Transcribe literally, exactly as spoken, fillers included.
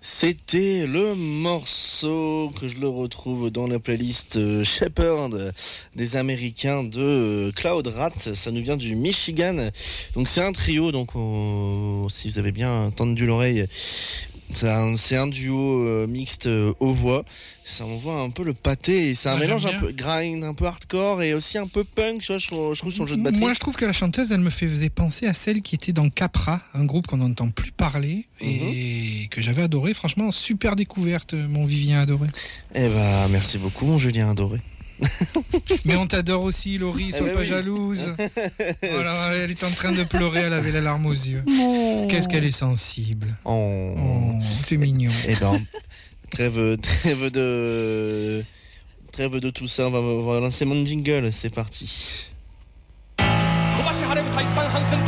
C'était le morceau que je le retrouve dans la playlist Shepherd des Américains de Cloud Rat. Ça nous vient du Michigan. Donc c'est un trio. Donc oh, si vous avez bien tendu l'oreille, c'est un, c'est un duo euh, mixte euh, aux voix. Ça envoie un peu le pâté et c'est un ah, mélange un peu grind, un peu hardcore et aussi un peu punk. Tu vois, je, je trouve son jeu de batterie. Moi, je trouve que la chanteuse, elle me faisait penser à celle qui était dans Capra, un groupe qu'on n'entend plus parler et mm-hmm. que j'avais adoré. Franchement, super découverte, mon Vivien adoré. Eh bah, merci beaucoup, mon Julien adoré. Mais on t'adore aussi, Laurie, sois eh ben pas oui. jalouse. Voilà, elle est en train de pleurer, elle avait les larmes aux yeux. Oh. Qu'est-ce qu'elle est sensible. Oh, oh c'est mignon. Eh ben, trêve, trêve de, trêve de tout ça. On va, on va lancer mon jingle. C'est parti.